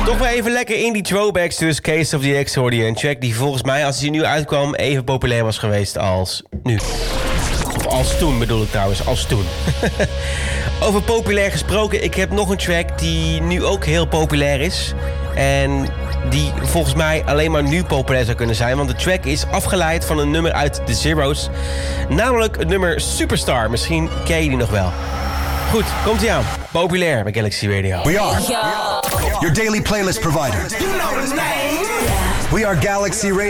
Toch wel even lekker in die throwbacks, dus Case of the X hoorde je. Een track die volgens mij, als hij nu uitkwam, even populair was geweest als nu. Of als toen bedoel ik trouwens, als toen. Over populair gesproken, ik heb nog een track die nu ook heel populair is. En die volgens mij alleen maar nu populair zou kunnen zijn. Want de track is afgeleid van een nummer uit The Zeros. Namelijk het nummer Superstar. Misschien ken je die nog wel. Goed, komt ie aan. Populair bij Galaxy Radio. We are your daily playlist provider. We are Galaxy Radio.